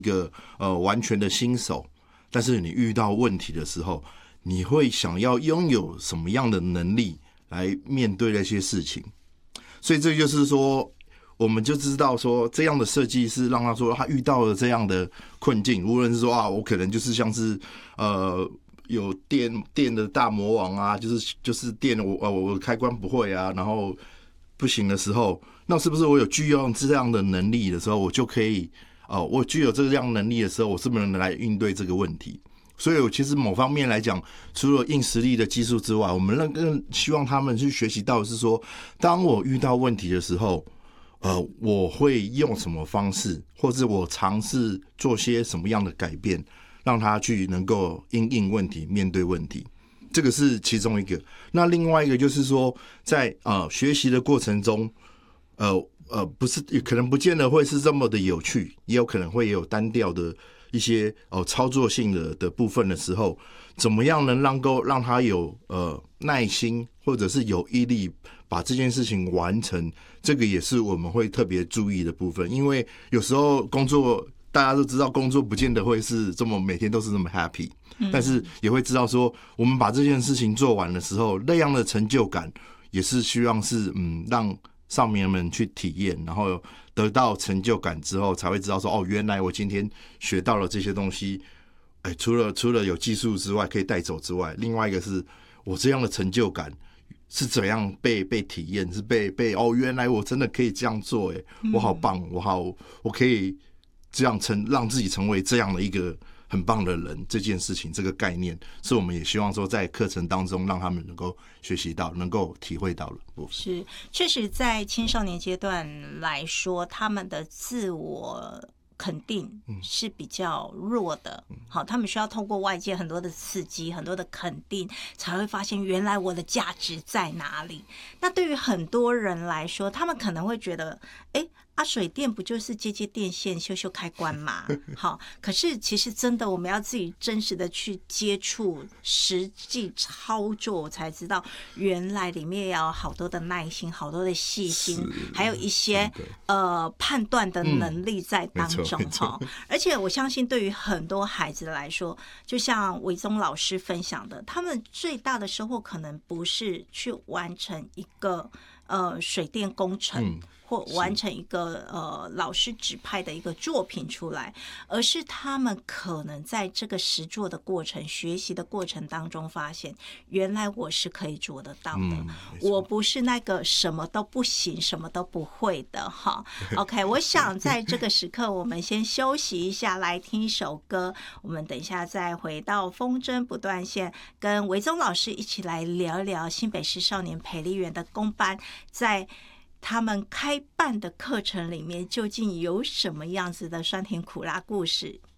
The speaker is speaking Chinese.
一个完全的新手，但是你遇到问题的时候，你会想要拥有什么样的能力来面对那些事情？所以这就是说，我们就知道说，这样的设计是让他说他遇到了这样的困境，无论是说我可能就是像是有电的大魔王啊，就是电我开关不会啊，然后不行的时候，那是不是我有具有这样的能力的时候，我就可以我具有这样能力的时候，我是不是能来应对这个问题？所以我其实某方面来讲，除了硬实力的技术之外，我们更希望他们去学习到的是说，当我遇到问题的时候，我会用什么方式，或者我尝试做些什么样的改变，让他去能够因应问题、面对问题。这个是其中一个。那另外一个就是说，在学习的过程中，不是可能不见得会是这么的有趣，也有可能会有单调的一些操作性的部分的时候，怎么样能让他有耐心或者是有毅力把这件事情完成，这个也是我们会特别注意的部分。因为有时候工作大家都知道，工作不见得会是这么每天都是那么 happy，但是也会知道说，我们把这件事情做完的时候，那样的成就感也是希望是让上面们去体验，然后得到成就感之后，才会知道说原来我今天学到了这些东西。除了有技术之外可以带走之外，另外一个是我这样的成就感是怎样被体验，是被原来我真的可以这样做，我好棒，我可以这样让自己成为这样的一个很棒的人，这件事情这个概念是我们也希望说在课程当中让他们能够学习到，能够体会到的部分。 是，确实在青少年阶段来说，他们的自我肯定是比较弱的，好，他们需要透过外界很多的刺激、很多的肯定，才会发现原来我的价值在哪里。那对于很多人来说，他们可能会觉得，水电不就是接电线、修开关嘛？好，可是其实真的，我们要自己真实的去接触、实际操作，才知道原来里面要有好多的耐心、好多的细心，还有一些判断的能力在当中哈。而且我相信，对于很多孩子来说，就像伟宗老师分享的，他们最大的收获可能不是去完成一个水电工程。或完成一个老师指派的一个作品出来，而是他们可能在这个实作的过程、学习的过程当中，发现原来我是可以做得到的，我不是那个什么都不行、什么都不会的哈。OK， 我想在这个时刻，我们先休息一下，来听一首歌。我们等一下再回到风筝不断线，跟维宗老师一起来聊一聊新北市少年培力园的公班在他们开办的课程里面究竟有什么样子的酸甜苦辣故事？